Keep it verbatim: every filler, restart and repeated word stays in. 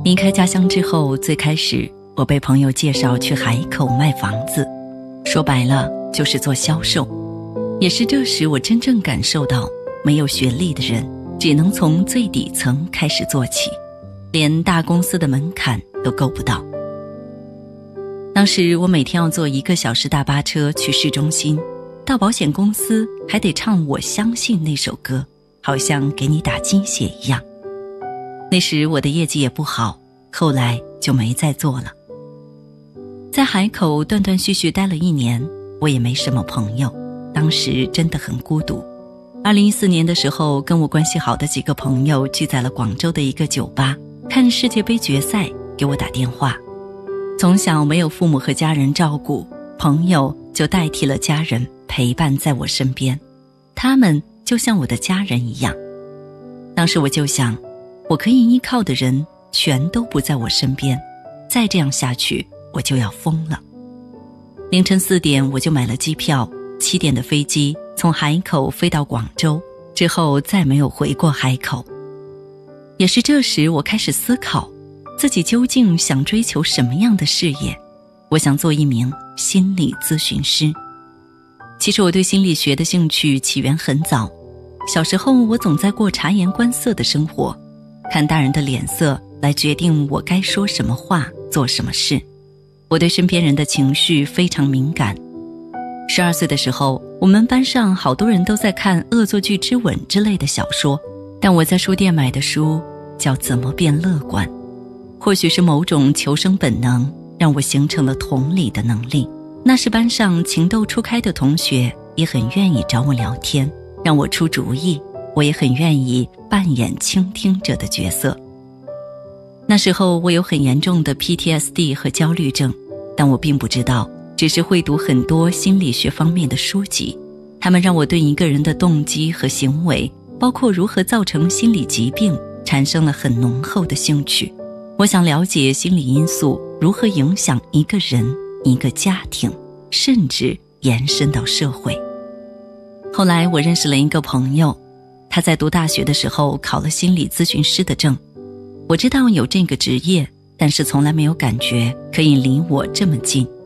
离开家乡之后，最开始我被朋友介绍去海口卖房子，说白了就是做销售。也是这时我真正感受到，没有学历的人只能从最底层开始做起，连大公司的门槛都够不到。当时我每天要坐一个小时大巴车去市中心，到保险公司还得唱我相信那首歌，好像给你打鸡血一样。那时我的业绩也不好，后来就没再做了。在海口断断续续待了一年，我也没什么朋友，当时真的很孤独。二零一四年的时候，跟我关系好的几个朋友聚在了广州的一个酒吧，看世界杯决赛，给我打电话。从小没有父母和家人照顾，朋友就代替了家人陪伴在我身边，他们就像我的家人一样。当时我就想，我可以依靠的人全都不在我身边，再这样下去我就要疯了。凌晨四点我就买了机票，七点的飞机从海口飞到广州，之后再没有回过海口。也是这时我开始思考，自己究竟想追求什么样的事业。我想做一名心理咨询师。其实我对心理学的兴趣起源很早，小时候我总在过察言观色的生活，看大人的脸色来决定我该说什么话，做什么事。我对身边人的情绪非常敏感。十二岁的时候，我们班上好多人都在看《恶作剧之吻》之类的小说，但我在书店买的书叫《怎么变乐观》。或许是某种求生本能，让我形成了同理的能力。那时班上情窦初开的同学也很愿意找我聊天，让我出主意，我也很愿意扮演倾听者的角色。那时候我有很严重的 P T S D 和焦虑症，但我并不知道，只是会读很多心理学方面的书籍，他们让我对一个人的动机和行为，包括如何造成心理疾病，产生了很浓厚的兴趣。我想了解心理因素如何影响一个人、一个家庭，甚至延伸到社会。后来我认识了一个朋友，他在读大学的时候考了心理咨询师的证。我知道有这个职业，但是从来没有感觉可以离我这么近。